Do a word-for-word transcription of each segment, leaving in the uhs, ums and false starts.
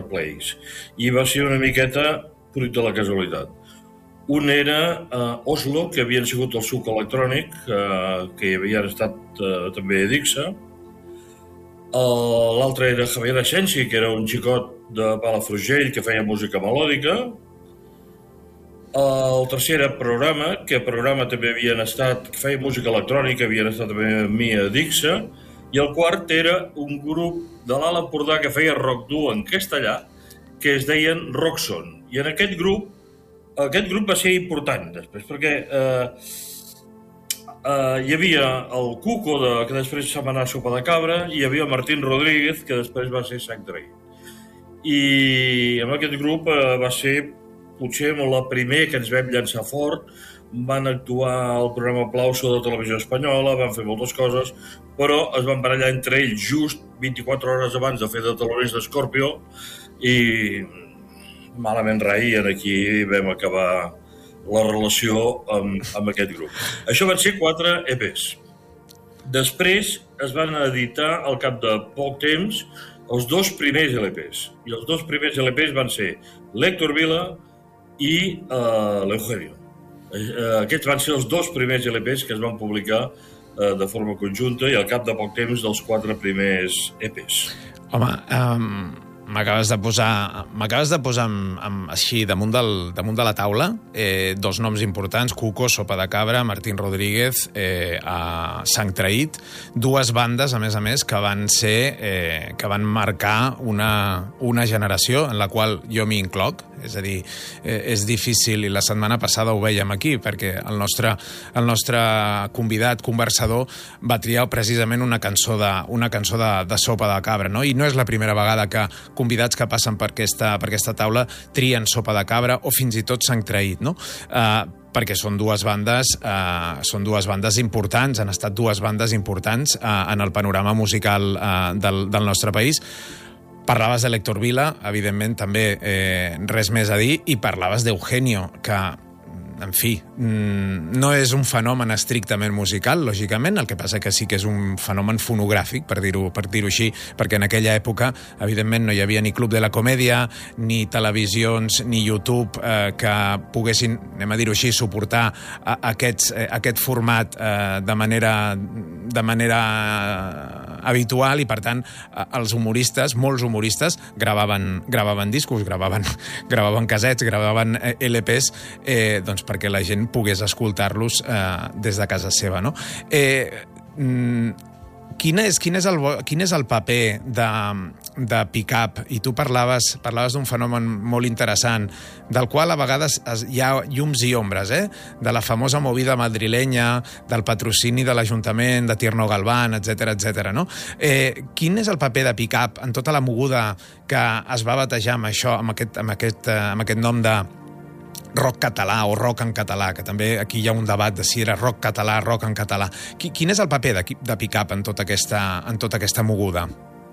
Plays, i va ser una miqueta fruit de la casualitat. Un era uh, Oslo, que havien sigut el suc electrònic, uh, que havien estat uh, també a Dixa. Uh, L'altre era Javier Asensi, que era un xicot de Palafrugell que feia música melòdica. El tercer era Programa, que Programa també havien estat, que feia música electrònica, havien estat també amb mi a Dixa. I el quart era un grup de l'Alt Empordà que feia rock dur en castellà, que es deien Roxon. I en aquest grup, aquest grup va ser important després, perquè eh, eh, hi havia el Cuco, de, que després se'n va anar a Sopa de Cabra, i hi havia Martín Rodríguez, que després va ser Sang Traït. I amb aquest grup eh, va ser potser la primer que ens vam llançar fort. Van actuar al programa Aplauso de Televisió Espanyola, van fer moltes coses, però es van barallar entre ells just vint-i-quatre hores abans de fer de taloners d'Escorpio i malament rai, i aquí vam acabar la relació amb, amb aquest grup. Això van ser quatre E Pes. Després es van editar al cap de poc temps els dos primers L Pes, i els dos primers L Pes van ser l'Héctor Vila i uh, l'Eugenio. Uh, aquests van ser els dos primers L Pes que es van publicar uh, de forma conjunta i al cap de poc temps dels quatre primers E Pes. Home, um, m'acabes de posar, m'acabes de posar amb, amb, així damunt, del, damunt de la taula eh, dos noms importants, Cuco, Sopa de Cabra, Martín Rodríguez, eh, a Sang Traït, dues bandes, a més a més, que van ser, eh, que van marcar una, una generació en la qual jo m'hi incloc. És a dir, eh, és difícil, i la setmana passada ho vèiem aquí, perquè el nostre, el nostre convidat, conversador, va triar precisament una cançó de, una cançó de, de Sopa de Cabra, no? I no és la primera vegada que convidats que passen per aquesta, per aquesta taula trien Sopa de Cabra o fins i tot Sang Traït, no? Uh, perquè són dues bandes uh, són dues bandes importants, han estat dues bandes importants uh, en el panorama musical uh, del, del nostre país. Parlaves de l'Héctor Vila, evidentment també eh, res més a dir, i parlaves d'Eugenio, que, en fi, no és un fenomen estrictament musical, lògicament, el que passa que sí que és un fenomen fonogràfic, per dir-ho per dir-ho així, perquè en aquella època, evidentment, no hi havia ni Club de la Comèdia, ni televisions, ni YouTube eh, que poguessin, anem a dir-ho així, suportar a, aquests, eh, aquest format eh, de manera, de manera habitual, i per tant els humoristes, molts humoristes, gravaven, gravaven discos, gravaven, gravaven casets, gravaven L Pes, eh, doncs perquè la gent pogués escoltar-los eh, des de casa seva, no? Eh, quin és, quin és, el, quin és el paper de, de pick-up? I tu parlaves, parlaves d'un fenomen molt interessant, del qual a vegades hi ha llums i ombres, eh? De la famosa movida madrilenya, del patrocini de l'Ajuntament, de Tierno Galván, etcètera, etcètera, no? Eh, quin és el paper de pick-up en tota la moguda que es va batejar amb això, amb aquest, amb aquest, amb aquest nom de rock català o rock en català, que també aquí hi ha un debat de si era rock català, rock en català. Quin és el paper de, de pick-up en tota aquesta, en tota aquesta moguda?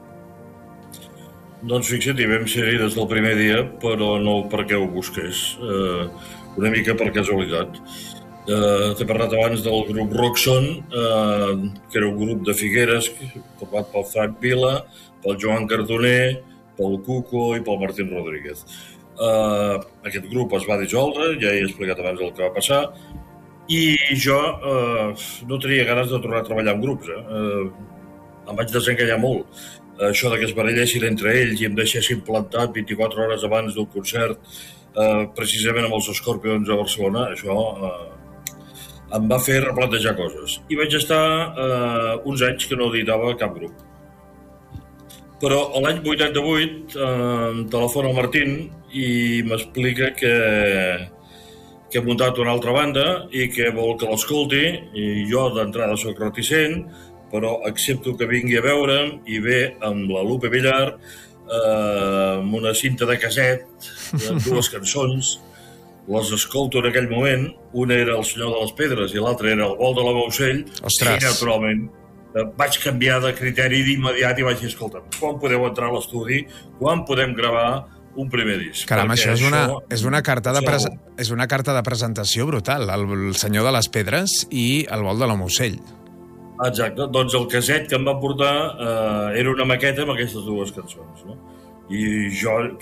Doncs fixa't, hi vam ser-hi des del primer dia, però no perquè ho busqués, eh, una mica per casualitat. Eh, T'he parlat abans del grup Roxon, eh, que era un grup de Figueres, format pel Frank Vila, pel Joan Cardoner, pel Cuco i pel Martín Rodríguez. Uh, aquest grup es va dissoldre, ja he explicat abans el que va passar, i jo uh, no tenia ganes de tornar a treballar en grups. Eh? Uh, em vaig desencallar molt. Uh, això de que es barallessin entre ells i em deixessin plantat vint-i-quatre hores abans del concert, uh, precisament amb els Scorpions a Barcelona, això uh, em va fer replantejar coses. I vaig estar uh, uns anys que no editava cap grup. Però l'any vuitanta-vuit eh, em telefona el Martín i m'explica que, que ha muntat una altra banda i que vol que l'escolti, i jo d'entrada soc reticent, però accepto que vingui a veure'm, i ve amb la Lupe Villar, eh, amb una cinta de caset, amb dues cançons, les escolto en aquell moment, una era El senyor de les pedres i l'altra era El vol de la Baucell, i naturalment vaig canviar de criteri d'immediat i vaig dir, escolta, quan podeu entrar a l'estudi, quan podem gravar un primer disc? Caram, això és una, és, una carta de pres... és una carta de presentació brutal, el, el senyor de les pedres i El vol de la Baucell. Exacte, doncs el caset que em va portar eh, era una maqueta amb aquestes dues cançons, no? I jo